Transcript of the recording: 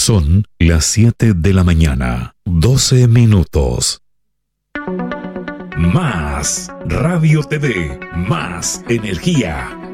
Son las 7 de la mañana, 12 minutos. Más Radio TV, más energía.